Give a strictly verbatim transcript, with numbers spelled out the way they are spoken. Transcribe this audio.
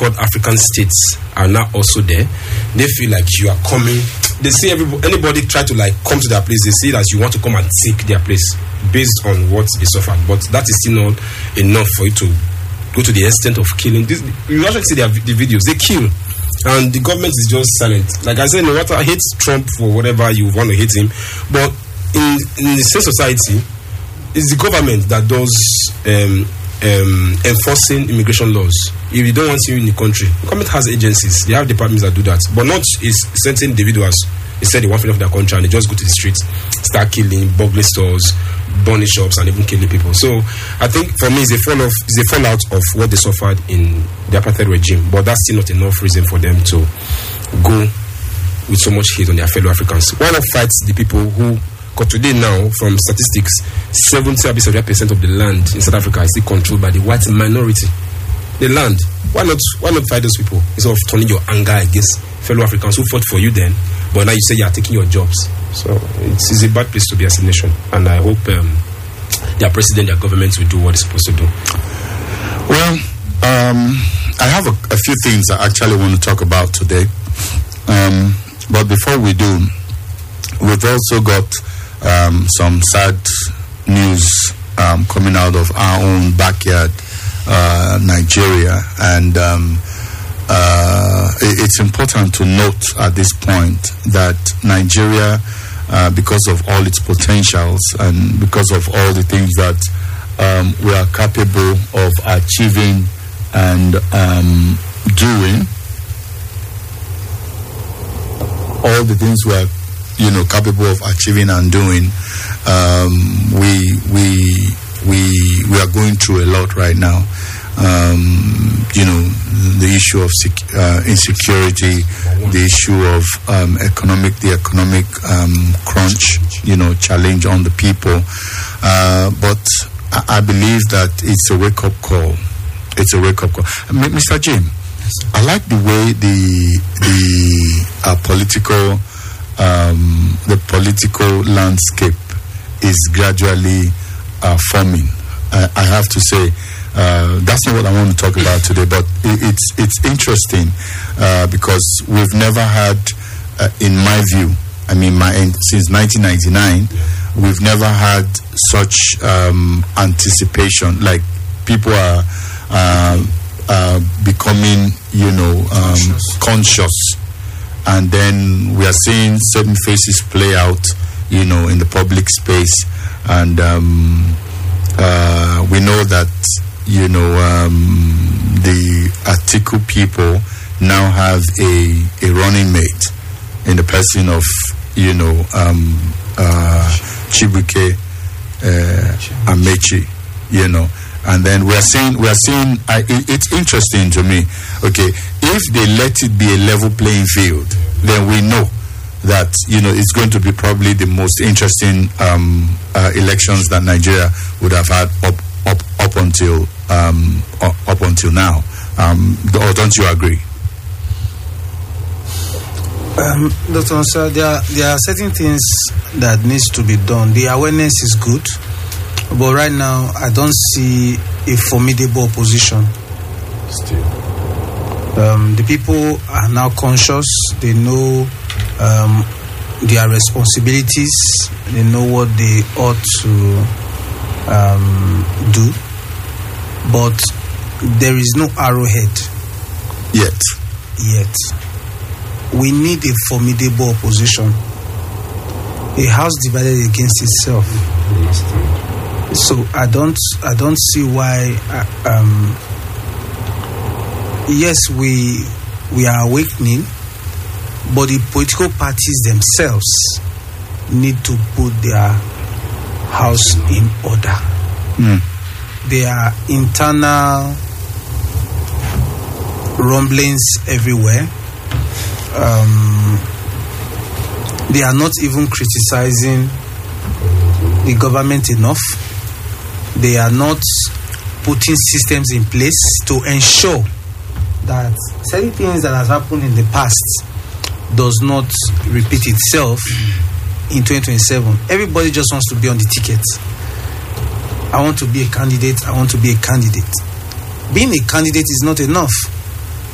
so-called African states are now also there, they feel like you are coming. They see everybody, anybody try to like come to their place, they see that you want to come and take their place based on what they suffered. But that is still not enough for you to go to the extent of killing. This, you actually see their, the videos, they kill. And the government is just silent. Like I said, no matter, I hate Trump for whatever you want to hate him, but in, in the same society, it's the government that does um, um, enforcing immigration laws. If you don't want you in the country, the government has agencies. They have departments that do that, but not is certain individuals. They said they want to leave their country and they just go to the streets, start killing, burgling stores, burning shops, and even killing people. So I think for me, it's a fall of, it's a fallout of what they suffered in the apartheid regime. But that's still not enough reason for them to go with so much hate on their fellow Africans. Why not fight the people who? Because today now, from statistics, seventy percent of the land in South Africa is still controlled by the white minority. The land. Why not Why not fight those people instead of turning your anger against fellow Africans who fought for you then, but now you say you are taking your jobs? So it's, it's a bad place to be as a nation. And I hope um, their president, their government will do what it's supposed to do. Well, um, I have a, a few things I actually want to talk about today. Um, but before we do, we've also got Um, some sad news um, coming out of our own backyard, uh, Nigeria, and um, uh, it, it's important to note at this point that Nigeria, uh, because of all its potentials and because of all the things that um, we are capable of achieving and um, doing, all the things we are you know, capable of achieving and doing, um, we we we we are going through a lot right now. Um, you know, the issue of sec- uh, insecurity, the issue of um, economic, the economic um, crunch, you know, challenge on the people. Uh, but I, I believe that it's a wake-up call. It's a wake-up call. Mister Jim, I like the way the the uh, political. Um, the political landscape is gradually uh, forming. I, I have to say, uh, that's not what I want to talk about today, but it, it's it's interesting uh, because we've never had, uh, in my view, I mean, my since nineteen ninety-nine, we've never had such um, anticipation. Like people are uh, uh, becoming, you know, um, conscious. conscious. And then we are seeing certain faces play out, you know, in the public space. And um, uh, we know that, you know, um, the Atiku people now have a, a running mate in the person of, you know, um, uh, Chibuike uh, Amechi, you know. And then we are seeing, we are seeing. Uh, it, it's interesting to me. Okay, if they let it be a level playing field, then we know that you know it's going to be probably the most interesting um, uh, elections that Nigeria would have had up up up until um, up until now. Um, or don't you agree? Um, Doctor Ansah, there are, there are certain things that needs to be done. The awareness is good. But right now, I don't see a formidable opposition. Still. Um, the people are now conscious. They know um, their responsibilities. They know what they ought to um, do. But there is no arrowhead. Yet. Yet. We need a formidable opposition. A house divided against itself. So I don't, I don't see why. Uh, um, yes, we we are awakening, but the political parties themselves need to put their house in order. Mm. There are internal rumblings everywhere. Um, they are not even criticizing the government enough. They are not putting systems in place to ensure that certain things that has happened in the past does not repeat itself in twenty twenty-seven. Everybody just wants to be on the ticket. I want to be a candidate. I want to be a candidate. Being a candidate is not enough.